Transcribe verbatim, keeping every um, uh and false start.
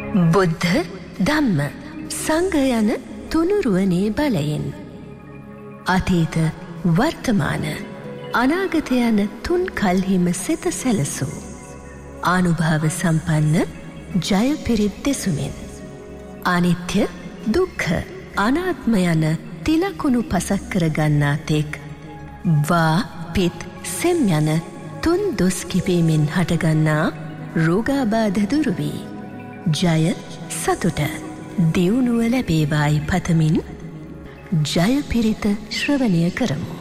බුද්ධ ධම්ම සංඝ යන තුනුරුවනේ බලයෙන් අතීත වර්තමාන අනාගත යන තුන් කල්හිම සිත සැලසූ ආනුභාව සම්පන්න ජය පිරිත් දෙසුමින් අනිත්‍ය දුක්ඛ අනාත්ම යන තිලකුණු පසක් කරගන්නා තෙක් වා පිත් සෙම් යන තුන් දොස් කිපීමෙන් හටගන්නා රෝගාබාධ දුරු වී ජය සතුට දියුණුව ලැබේවායි පතමින් ජය පිරිත ශ්‍රවණය කරමු.